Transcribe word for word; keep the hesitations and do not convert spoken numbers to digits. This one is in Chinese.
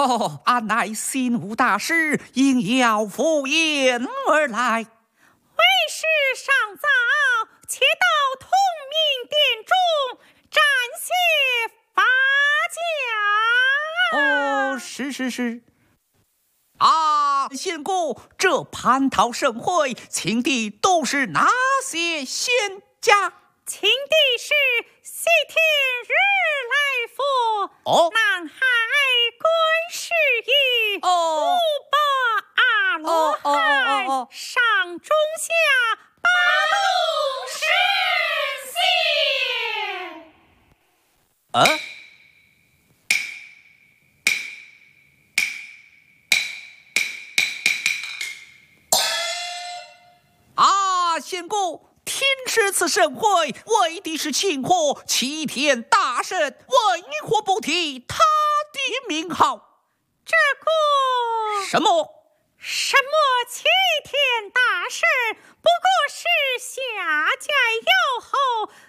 哦，俺乃心武大师，应邀赴宴而来。 为时尚早，且到通明殿中暂歇发驾。 哦，是是是。啊，仙姑，这蟠桃盛会，请的都是哪些仙家？ 请的是西天如来佛、 哦， 南海观世音、 哦， 五八阿罗汉、 哦哦哦哦哦上中下八路神仙。 呃。啊，仙姑，听说此盛会为的是庆贺齐天大圣，为何不提他的名号？ 这个什么？ 什么齐天大圣，不过是下界妖后